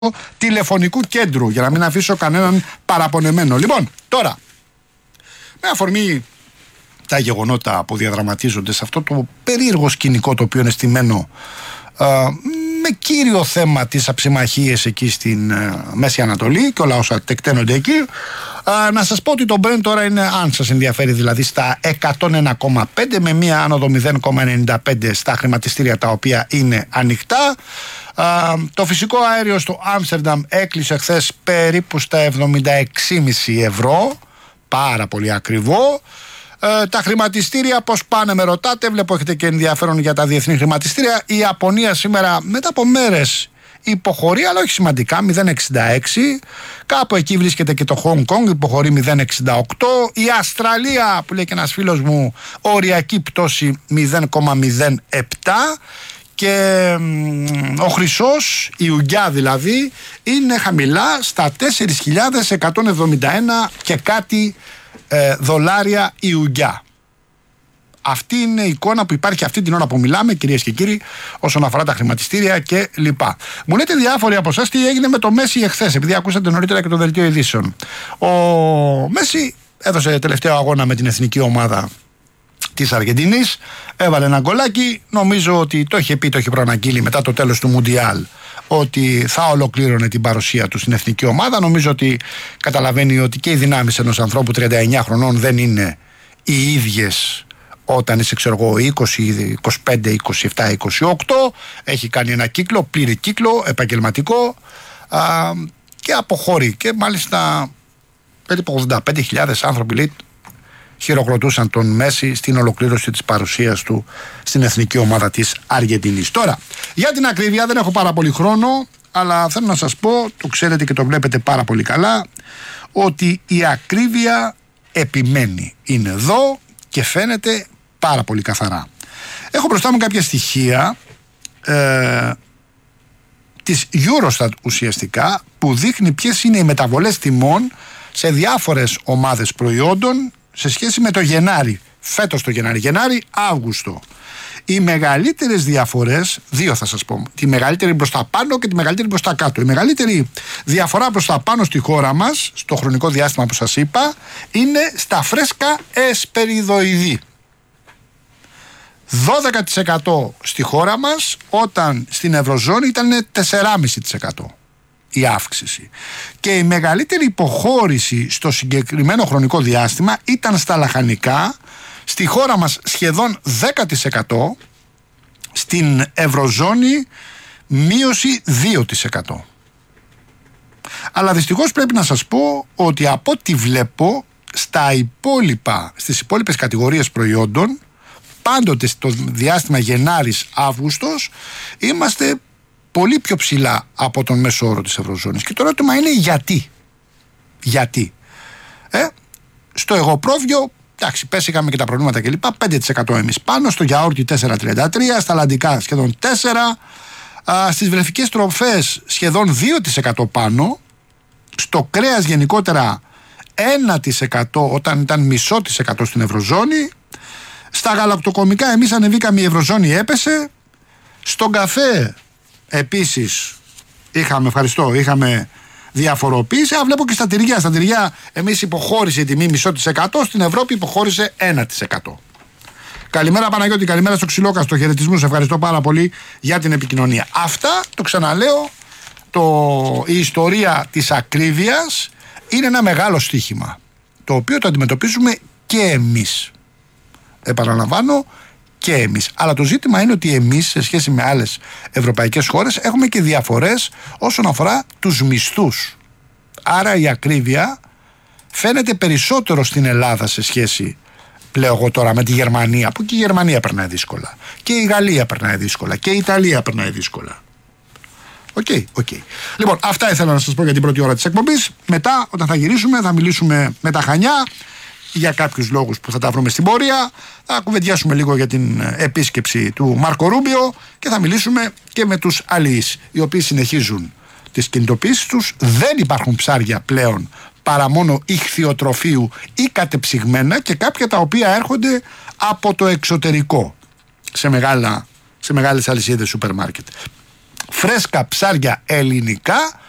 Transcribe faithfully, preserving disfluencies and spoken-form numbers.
τηλεφωνικού κέντρου, για να μην αφήσω κανέναν παραπονεμένο. Λοιπόν, τώρα, με αφορμή τα γεγονότα που διαδραματίζονται σε αυτό το περίεργο σκηνικό το οποίο είναι στημένο ε, με κύριο θέμα τις αψημαχίες εκεί στην ε, Μέση Ανατολή και όλα όσα τεκταίνονται εκεί, ε, να σας πω ότι το Brent τώρα είναι, αν σας ενδιαφέρει δηλαδή, στα εκατόν ένα κόμμα πέντε με μία άνοδο μηδέν κόμμα ενενήντα πέντε στα χρηματιστήρια τα οποία είναι ανοιχτά. Uh, το φυσικό αέριο στο Άμστερνταμ έκλεισε χθες περίπου στα εβδομήντα έξι κόμμα πέντε ευρώ, πάρα πολύ ακριβό. Uh, τα χρηματιστήρια πώς πάνε, με ρωτάτε? Βλέπω έχετε και ενδιαφέρον για τα διεθνή χρηματιστήρια. Η Ιαπωνία σήμερα μετά από μέρες υποχωρεί, αλλά όχι σημαντικά, μηδέν κόμμα εξήντα έξι. Κάπου εκεί βρίσκεται και το Χονγκ Κονγκ, υποχωρεί μηδέν κόμμα εξήντα οκτώ. Η Αυστραλία, που λέει και ένας φίλος μου, οριακή πτώση μηδέν κόμμα μηδέν επτά. Και ο χρυσός, η ουγγιά δηλαδή, είναι χαμηλά στα τέσσερις χιλιάδες εκατόν εβδομήντα ένα και κάτι ε, δολάρια η ουγγιά. Αυτή είναι η εικόνα που υπάρχει αυτή την ώρα που μιλάμε, κυρίες και κύριοι, όσον αφορά τα χρηματιστήρια και λοιπά. Μου λέτε διάφοροι από εσάς τι έγινε με το Μέση εχθές, επειδή ακούσατε νωρίτερα και το δελτίο ειδήσεων. Ο Μέση έδωσε τελευταίο αγώνα με την εθνική ομάδα της Αργεντινής, έβαλε ένα γκολάκι. Νομίζω ότι το είχε πει, το είχε προαναγγείλει μετά το τέλος του Μουντιάλ, ότι θα ολοκλήρωνε την παρουσία του στην εθνική ομάδα. Νομίζω ότι καταλαβαίνει ότι και οι δυνάμεις ενός ανθρώπου τριάντα εννιά χρονών δεν είναι οι ίδιες όταν είσαι, ξέρω εγώ, είκοσι, είκοσι πέντε, είκοσι επτά, είκοσι οκτώ. Έχει κάνει ένα κύκλο, πλήρη κύκλο, επαγγελματικό, α, και αποχωρεί. Και μάλιστα περίπου ογδόντα πέντε χιλιάδες άνθρωποι, λέει, χειροκροτούσαν τον Μέση στην ολοκλήρωση της παρουσίας του στην εθνική ομάδα της Αργεντινής. Τώρα, για την ακρίβεια, δεν έχω πάρα πολύ χρόνο, αλλά θέλω να σας πω, το ξέρετε και το βλέπετε πάρα πολύ καλά, ότι η ακρίβεια επιμένει. Είναι εδώ και φαίνεται πάρα πολύ καθαρά. Έχω μπροστά μου κάποια στοιχεία ε, της Eurostat ουσιαστικά, που δείχνει ποιες είναι οι μεταβολές τιμών σε διάφορες ομάδες προϊόντων σε σχέση με το Γενάρη, φέτος το Γενάρη, Γενάρη, Αύγουστο. Οι μεγαλύτερες διαφορές, δύο θα σας πω, τη μεγαλύτερη προς τα πάνω και τη μεγαλύτερη προς τα κάτω. Η μεγαλύτερη διαφορά προς τα πάνω στη χώρα μας, στο χρονικό διάστημα που σας είπα, είναι στα φρέσκα εσπεριδοειδή. δώδεκα τοις εκατό στη χώρα μας, όταν στην Ευρωζώνη ήταν τέσσερα κόμμα πέντε τοις εκατό. Η αύξηση. Και η μεγαλύτερη υποχώρηση στο συγκεκριμένο χρονικό διάστημα ήταν στα λαχανικά, στη χώρα μας σχεδόν δέκα τοις εκατό, στην Ευρωζώνη μείωση δύο τοις εκατό. Αλλά δυστυχώς πρέπει να σας πω ότι από ό,τι βλέπω στα υπόλοιπα, στις υπόλοιπες κατηγορίες προϊόντων, πάντοτε στο διάστημα Γενάρης-Αύγουστος είμαστε πολύ πιο ψηλά από τον μέσο όρο της Ευρωζώνης. Και το ερώτημα είναι γιατί. Γιατί. Ε, στο εγωπρόβιο, εντάξει, πέσηκαμε και τα προβλήματα κλπ. πέντε τοις εκατό εμείς πάνω, στο γιαούρτι τέσσερα κόμμα τριάντα τρία, στα λαντικά σχεδόν τέσσερα, α, στις βρεφικές τροφές σχεδόν δύο τοις εκατό πάνω, στο κρέας γενικότερα ένα τοις εκατό όταν ήταν μισό της εκατό στην Ευρωζώνη, στα γαλακτοκομικά εμείς ανεβήκαμε, η Ευρωζώνη έπεσε, στον καφέ επίσης είχαμε, ευχαριστώ, είχαμε διαφοροποίηση. Α, βλέπω και στα τυριά. Στα τυριά εμείς υποχώρησε η τιμή μισό της εκατό, στην Ευρώπη υποχώρησε ένα τοις εκατό. Καλημέρα Παναγιώτη, καλημέρα στο Ξυλόκαστο, χαιρετισμού, σε ευχαριστώ πάρα πολύ για την επικοινωνία. Αυτά, το ξαναλέω, το, η ιστορία της ακρίβειας είναι ένα μεγάλο στοίχημα, το οποίο το αντιμετωπίζουμε και εμείς. Επαναλαμβάνω, και εμείς. Αλλά το ζήτημα είναι ότι εμείς, σε σχέση με άλλες ευρωπαϊκές χώρες, έχουμε και διαφορές όσον αφορά τους μισθούς. Άρα η ακρίβεια φαίνεται περισσότερο στην Ελλάδα σε σχέση, λέω εγώ τώρα, με τη Γερμανία, που και η Γερμανία περνάει δύσκολα, και η Γαλλία περνάει δύσκολα, και η Ιταλία περνάει δύσκολα. Οκ, okay, οκ. Okay. Λοιπόν, αυτά ήθελα να σας πω για την πρώτη ώρα της εκπομπής. Μετά, όταν θα γυρίσουμε, θα μιλήσουμε με τα Χανιά για κάποιους λόγους που θα τα βρούμε στην πορεία. Θα κουβεντιάσουμε λίγο για την επίσκεψη του Μάρκο Ρούμπιο και θα μιλήσουμε και με τους αλλοίς, οι οποίοι συνεχίζουν τις κινητοποιήσεις τους. Δεν υπάρχουν ψάρια πλέον παρά μόνο ιχθυοτροφείου ή κατεψυγμένα, και κάποια τα οποία έρχονται από το εξωτερικό σε, μεγάλα, σε μεγάλες αλυσίδες σούπερ μάρκετ. Φρέσκα ψάρια ελληνικά